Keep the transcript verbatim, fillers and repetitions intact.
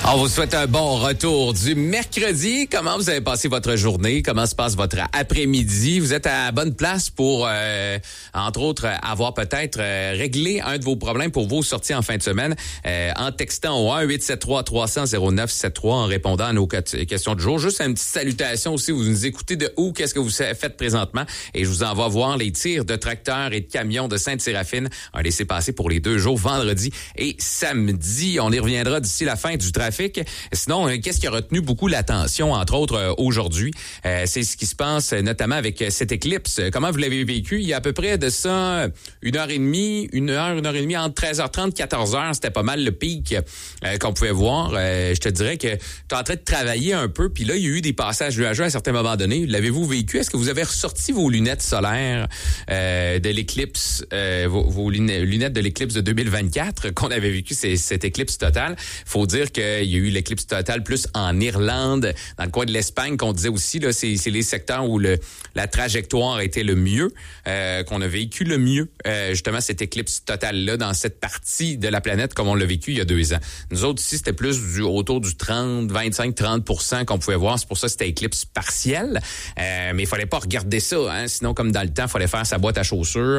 On vous souhaite un bon retour du mercredi. Comment vous avez passé votre journée? Comment se passe votre après-midi? Vous êtes à bonne place pour, euh, entre autres, avoir peut-être euh, réglé un de vos problèmes pour vos sorties en fin de semaine euh, en textant au un huit sept trois trois cents zéro neuf sept trois en répondant à nos questions du jour. Juste une petite salutation aussi. Vous nous écoutez de où? Qu'est-ce que vous faites présentement? Et je vous envoie voir les tirs de tracteurs et de camions de Sainte-Séraphine. Un laissez-passer pour les deux jours, vendredi et samedi. On y reviendra d'ici la fin du trafic. Sinon, euh, qu'est-ce qui a retenu beaucoup l'attention, entre autres, euh, aujourd'hui? Euh, c'est ce qui se passe euh, notamment avec euh, cette éclipse. Comment vous l'avez vécu? Il y a à peu près de ça une heure et demie, une heure, une heure et demie, entre treize heures trente, quatorze heures. C'était pas mal le pic euh, qu'on pouvait voir. Euh, je te dirais que tu es en train de travailler un peu, puis là, il y a eu des passages nuageux à certains moments donnés. L'avez-vous vécu? Est-ce que vous avez ressorti vos lunettes solaires euh, de l'éclipse, euh, vos, vos lunettes de l'éclipse de deux mille vingt-quatre qu'on avait vécu, c'est, cette éclipse totale? Faut dire que il y a eu l'éclipse totale plus en Irlande, dans le coin de l'Espagne, qu'on disait aussi, là, c'est, c'est les secteurs où le, la trajectoire était le mieux, euh, qu'on a vécu le mieux, euh, justement, cette éclipse totale-là, dans cette partie de la planète, comme on l'a vécu il y a deux ans. Nous autres, ici, c'était plus du, autour du trente, vingt-cinq, trente pour cent qu'on pouvait voir. C'est pour ça que c'était éclipse partielle. Euh, mais il fallait pas regarder ça, hein. Sinon, comme dans le temps, il fallait faire sa boîte à chaussures.